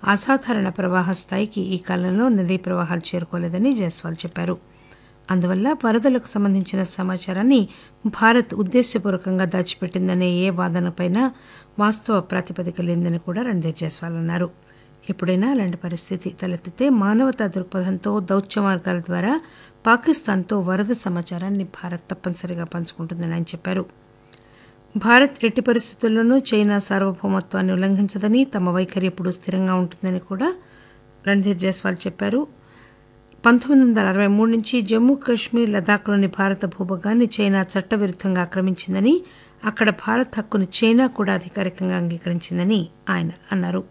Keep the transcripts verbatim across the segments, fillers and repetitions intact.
అసాధారణ ప్రవాహ స్థాయికి ఈ కాలంలో నదీ ప్రవాహాలు చేరుకోలేదని జైస్వాల్ చెప్పారు. అందువల్ల వరదలకు సంబంధించిన సమాచారాన్ని భారత్ ఉద్దేశపూర్వకంగా దాచిపెట్టిందనే ఏ వాదనపైనా వాస్తవ ప్రాతిపదిక లేదని కూడా రణ్ధీర్ జైస్వాల్ అన్నారు. ఎప్పుడైనా అలాంటి పరిస్థితి తలెత్తితే మానవతా దృక్పథంతో దౌత్య మార్గాల ద్వారా పాకిస్తాన్తో వరద సమాచారాన్ని భారత్ తప్పనిసరిగా పంచుకుంటుందని ఆయన చెప్పారు. భారత్ ఎట్టి పరిస్థితుల్లోనూ చైనా సార్వభౌమత్వాన్ని ఉల్లంఘించదని, తమ వైఖరి ఎప్పుడూ స్థిరంగా ఉంటుందని కూడా రణ్ధీర్ జైస్వాల్ చెప్పారు. పంతొమ్మిది వందల అరవై మూడు నుంచి జమ్మూ కాశ్మీర్, లదాఖ్లోని భారత భూభాగాన్ని చైనా చట్టవిరుద్ధంగా ఆక్రమించిందని, అక్కడ భారత్ హక్కును చైనా కూడా అధికారికంగా అంగీకరించిందని ఆయన అన్నారు.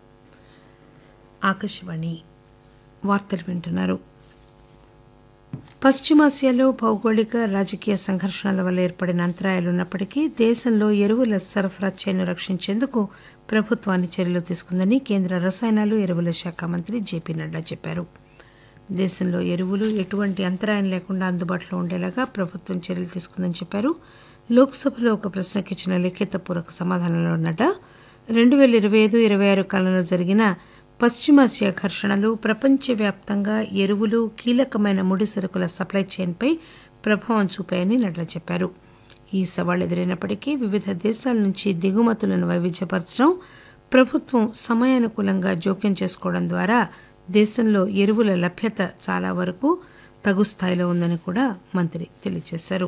ఆకాశవాణి వార్తలు వింటున్నారు. పశ్చిమాసియాలో భౌగోళిక రాజకీయ సంఘర్షణల వల్ల ఏర్పడిన అంతరాయాలున్నప్పటికీ దేశంలో ఎరువుల సరఫరా చైన్ను రక్షించేందుకు ప్రభుత్వం అన్ని చర్యలు తీసుకుందని కేంద్ర రసాయనాలు, ఎరువుల శాఖ మంత్రి జేపీ నడ్డా చెప్పారు. దేశంలో ఎరువులు ఎటువంటి అంతరాయం లేకుండా అందుబాటులో ఉండేలాగా ప్రభుత్వం చర్యలు తీసుకుందని చెప్పారు. లోక్సభలో ఒక ప్రశ్నకు ఇచ్చిన లిఖితపూర్వక సమాధానంలో నడ్డా రెండు పేల ఇరవై ఐదు ఇరవై ఆరు కాలంలో జరిగిన పశ్చిమాసియా ఘర్షణలు ప్రపంచవ్యాప్తంగా ఎరువులు, కీలకమైన ముడి సరుకుల సప్లై చైన్పై ప్రభావం చూపాయని నడ్డా చెప్పారు. ఈ సవాళ్లు ఎదురైనప్పటికీ వివిధ దేశాల నుంచి దిగుమతులను వైవిధ్యపరచడం, ప్రభుత్వం సమయానుకూలంగా జోక్యం చేసుకోవడం ద్వారా దేశంలో ఎరువుల లభ్యత చాలా వరకు తగు స్థాయిలో ఉందని కూడా మంత్రి తెలియజేశారు.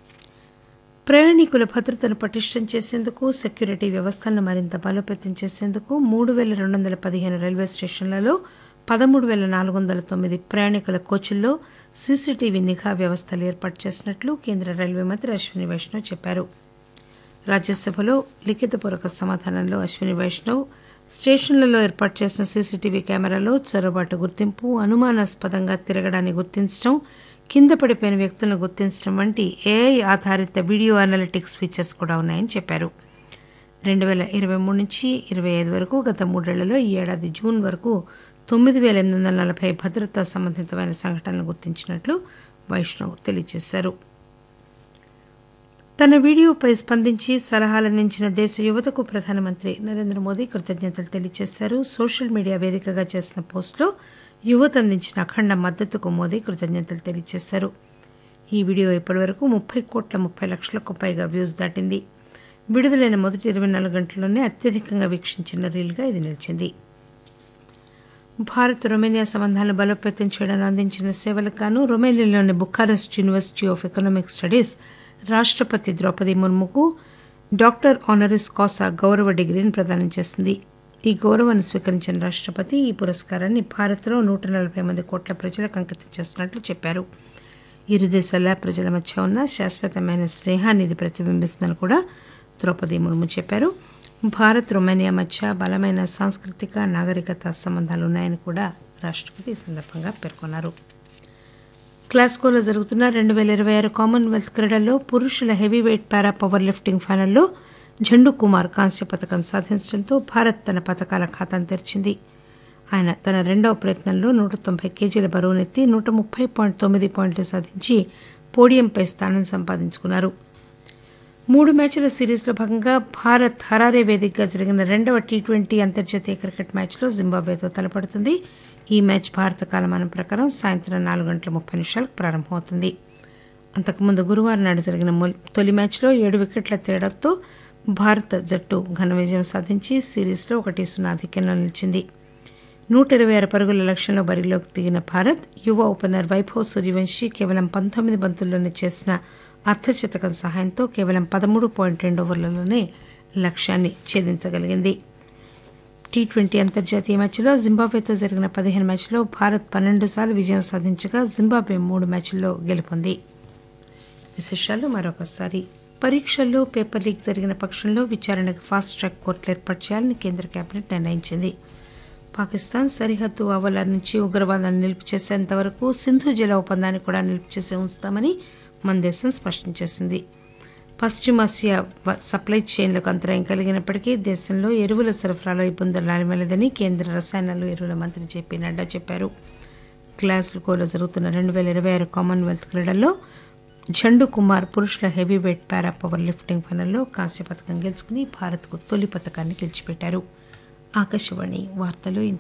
ప్రయాణికుల భద్రతను పటిష్టం చేసేందుకు, సెక్యూరిటీ వ్యవస్థలను మరింత బలోపేతం చేసేందుకు మూడు పేల రెండు వందల పదిహేను రైల్వే స్టేషన్లలో పదమూడు పేల నాలుగు వందల తొమ్మిది ప్రయాణికుల కోచుల్లో సీసీటీవీ నిఘా వ్యవస్థలు ఏర్పాటు చేసినట్లు కేంద్ర రైల్వే మంత్రి అశ్విని వైష్ణవ్ చెప్పారు. రాజ్యసభలో లిఖితపూర్వక సమాధానంలో అశ్విని వైష్ణవ్ స్టేషన్లలో ఏర్పాటు చేసిన సీసీటీవీ కెమెరాలో చొరబాటు గుర్తింపు, అనుమానాస్పదంగా తిరగడాన్ని గుర్తించడం, కింద పడిపోయిన వ్యక్తులను గుర్తించడం వంటి ఏఐ ఆధారిత వీడియో అనలిటిక్స్ ఫీచర్స్ కూడా ఉన్నాయని చెప్పారు. రెండు పేల ఇరవై మూడు నుంచి ఇరవై ఐదు వరకు గత మూడేళ్లలో ఈ ఏడాది జూన్ వరకు తొమ్మిది పేల ఎనిమిది వందల నలభై భద్రతా సంబంధితమైన సంఘటనలు గుర్తించినట్లు వైష్ణవ్ తెలియజేశారు. తన వీడియోపై స్పందించి సలహాలందించిన దేశ యువతకు ప్రధానమంత్రి నరేంద్ర మోదీ కృతజ్ఞతలు తెలియజేశారు. సోషల్ మీడియా వేదికగా చేసిన పోస్టులో యువత అందించిన అఖండ మద్దతుకు మోదీ కృతజ్ఞతలు తెలియజేశారు. ఈ వీడియో ఇప్పటివరకు ముప్పై కోట్ల ముప్పై లక్షలకు పైగా వ్యూస్ దాటింది. విడుదలైన మొదటి ఇరవై నాలుగు గంటల్లోనే అత్యధికంగా వీక్షించిన రీల్గా ఇది నిలిచింది. భారత్ రొమేనియా సంబంధాలను బలోపేతం చేయడానికి అందించిన సేవలకు గాను రొమేనియాలోని బుఖారెస్ట్ యూనివర్సిటీ ఆఫ్ ఎకనామిక్ స్టడీస్ రాష్ట్రపతి ద్రౌపది ముర్ముకు డాక్టర్ ఆనరిస్ కాసా గౌరవ డిగ్రీని ప్రదానం చేసింది. ఈ గౌరవాన్ని స్వీకరించిన రాష్ట్రపతి ఈ పురస్కారాన్ని భారత్లో నూట నలభై మంది కోట్ల ప్రజలకు అంకితం చేస్తున్నట్లు చెప్పారు. ఇరు దేశాల ప్రజల మధ్య ఉన్న శాశ్వతమైన స్నేహాన్ని ఇది ప్రతిబింబిస్తుందని కూడా ద్రౌపది ముర్ము చెప్పారు. భారత్ రొమేనియా మధ్య బలమైన సాంస్కృతిక, నాగరికత సంబంధాలు ఉన్నాయని కూడా రాష్ట్రపతి ఈ సందర్భంగా పేర్కొన్నారు. గ్లాస్గోలో జరుగుతున్న రెండు పేల ఇరవై ఆరు కామన్వెల్త్ క్రీడల్లో పురుషుల హెవీవెయిట్ పారా పవర్ లిఫ్టింగ్ ఫైనల్లో ఝండు కుమార్ కాంస్య పథకం సాధించడంతో భారత్ తన పథకాల ఖాతాను తెరిచింది. ఆయన తన రెండవ ప్రయత్నంలో నూట తొంభై కేజీల బరువునెత్తి నూట ముప్పై పాయింట్ తొమ్మిది పాయింట్లు సాధించి పోడియంపై స్థానం సంపాదించుకున్నారు. మూడు మ్యాచ్ల సిరీస్లో భాగంగా భారత్ హరారే వేదికగా జరిగిన రెండవ టీ ట్వంటీ అంతర్జాతీయ క్రికెట్ మ్యాచ్లో జింబాబ్వేతో తలపడుతుంది. ఈ మ్యాచ్ భారత కాలమానం ప్రకారం సాయంత్రం నాలుగు గంటల ముప్పై నిమిషాలకు ప్రారంభమవుతుంది. అంతకుముందు గురువారం నాడు జరిగిన తొలి మ్యాచ్లో ఏడు వికెట్ల తేడాతో భారత జట్టు ఘన విజయం సాధించి సిరీస్లో ఒకటి సున్నా ఆధిక్యంలో నిలిచింది. నూట ఇరవై ఆరు పరుగుల లక్ష్యంలో బరిలోకి దిగిన భారత్ యువ ఓపెనర్ వైభవ్ సూర్యవంశీ కేవలం పంతొమ్మిది బంతుల్లోనే చేసిన అర్ధశతకం సహాయంతో కేవలం పదమూడు పాయింట్ రెండు ఓవర్లలోనే లక్ష్యాన్ని ఛేదించగలిగింది. టీ ట్వంటీ అంతర్జాతీయ మ్యాచ్లో జింబాబ్వేతో జరిగిన పదిహేను మ్యాచ్లో భారత్ పన్నెండు సార్లు విజయం సాధించగా జింబాబ్వే మూడు మ్యాచ్ల్లో గెలుపొంది. విశేషాలు మరొకసారి. పరీక్షల్లో పేపర్ లీక్ జరిగిన పక్షంలో విచారణకు ఫాస్ట్ ట్రాక్ కోర్టులు ఏర్పాటు చేయాలని కేంద్ర కేబినెట్ నిర్ణయించింది. పాకిస్తాన్ సరిహద్దు ఆవల నుంచి ఉగ్రవాదాన్ని నిలుపు చేసేంత వరకు సింధు జల ఒప్పందాన్ని కూడా నిలుపు చేసి ఉంచుతామని మన దేశం స్పష్టం చేసింది. పశ్చిమాసియా సప్లై చైన్లకు అంతరాయం కలిగినప్పటికీ దేశంలో ఎరువుల సరఫరాలో ఇబ్బందులు రానివ్వలేదని కేంద్ర రసాయనాలు, ఎరువుల మంత్రి జేపీ నడ్డా చెప్పారు. గ్లాస్గోలో జరుగుతున్న రెండు వేల ఇరవై ఆరు కామన్వెల్త్ క్రీడల్లో ఝండు కుమార్ పురుషుల హెవీవెయిట్ పారా పవర్ లిఫ్టింగ్ ఫైనల్లో కాంస్య పథకం గెలుచుకుని భారత్కు తొలి పథకాన్ని గెలిచిపెట్టారు. ఆకాశవాణి వార్తలు